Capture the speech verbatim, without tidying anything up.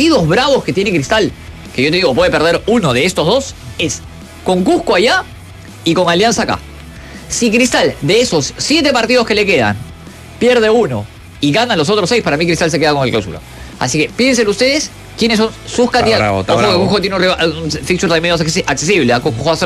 partidos bravos que tiene Cristal, que yo te digo, puede perder uno de estos dos, es con Cusco allá y con Alianza acá. Si Cristal, de esos siete partidos que le quedan, pierde uno y gana los otros seis, para mí Cristal se queda con el Clausura. Así que piensen ustedes quiénes son sus candidatos. Ojo que Cusco tiene un, un fixture también accesible, a Cusco